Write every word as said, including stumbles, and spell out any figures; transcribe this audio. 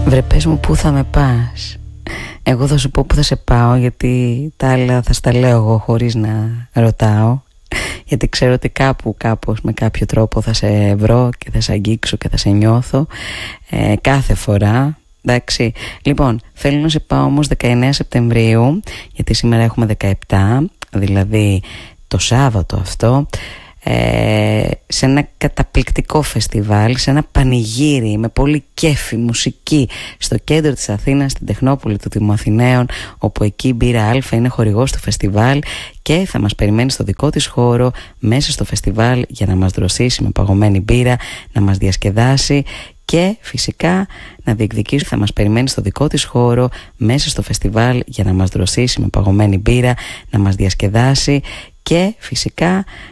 Βρε πες μου πού θα με πας. Εγώ θα σου πω πού θα σε πάω, γιατί τα άλλα θα στα λέω εγώ χωρίς να ρωτάω. Γιατί ξέρω ότι κάπου κάπως με κάποιο τρόπο θα σε βρω και θα σε αγγίξω και θα σε νιώθω ε, κάθε φορά. Εντάξει. Λοιπόν, θέλω να σε πάω όμως δεκαεννέα Σεπτεμβρίου, γιατί σήμερα έχουμε δεκαεπτά, δηλαδή το Σάββατο αυτό, ε, σε ένα καταπληκτικό φεστιβάλ, σε ένα πανηγύρι με πολύ κέφι, μουσική, στο κέντρο της Αθήνας, στην Τεχνόπολη του Δήμου Αθηναίων, όπου εκεί η Μπύρα Α είναι χορηγός του φεστιβάλ και θα μας περιμένει στο δικό της χώρο μέσα στο φεστιβάλ για να μας δροσίσει με παγωμένη μπύρα, να μας διασκεδάσει και φυσικά να διεκδικήσει. Θα μας περιμένει στο δικό της χώρο μέσα στο φεστιβάλ για να μας δροσίσει με παγωμένη μπύρα, να μας διασκεδάσει και φυσικά